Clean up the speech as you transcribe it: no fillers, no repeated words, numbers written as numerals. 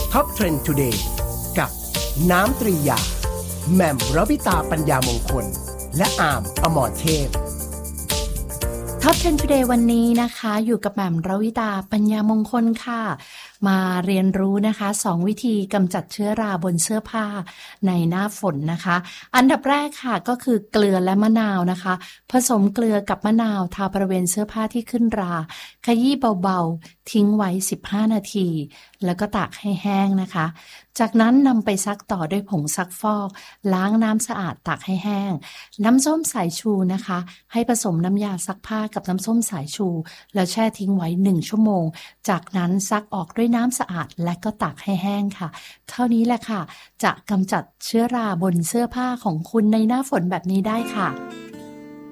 Top Trend Today กับน้ำตรียาแหม่มรวิตาปัญญามงคลและอามอมรเทพ Top Trend Today วันนี้นะคะอยู่กับแหม่มรวิตาปัญญามงคลค่ะมาเรียนรู้นะคะ2วิธีกำจัดเชื้อราบนเสื้อผ้าในหน้าฝนนะคะอันดับแรกค่ะก็คือเกลือและมะนาวนะคะผสมเกลือกับมะนาวทาบริเวณเสื้อผ้าที่ขึ้นราขยี้เบาๆทิ้งไว้15นาทีแล้วก็ตากให้แห้งนะคะจากนั้นนำไปซักต่อด้วยผงซักฟอกล้างน้ำสะอาดตากให้แห้งน้ำส้มสายชูนะคะให้ผสมน้ำยาซักผ้ากับน้ำส้มสายชูแล้วแช่ทิ้งไว้1ชั่วโมงจากนั้นซักออกด้วยน้ำสะอาดและก็ตากให้แห้งค่ะเท่านี้แหละค่ะจะกำจัดเชื้อราบนเสื้อผ้าของคุณในหน้าฝนแบบนี้ได้ค่ะ